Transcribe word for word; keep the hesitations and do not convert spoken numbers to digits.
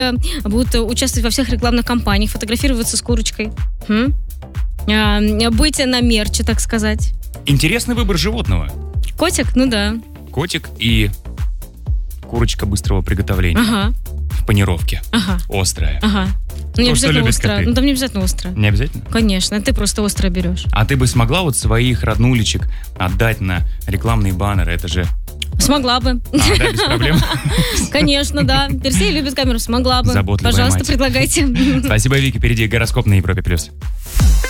будут участвовать во всех рекламных кампаниях, фотографироваться с курочкой. М? А, быть на мерче, так сказать. Интересный выбор животного. Котик? Ну да. Котик и курочка быстрого приготовления. Ага. В панировке. Ага. Острая. Ага. Ну, не То, что обязательно любят остро. коты. Ну, там не обязательно остро. Не обязательно? Конечно, ты просто остро берешь. А ты бы смогла вот своих роднулечек отдать на рекламные баннеры? Это же... Смогла бы. А, да, без проблем. Конечно, да. Персей любит камеру, смогла бы. Заботливая Пожалуйста, мать. предлагайте. Спасибо, Вики. Впереди гороскоп на Европе+. плюс.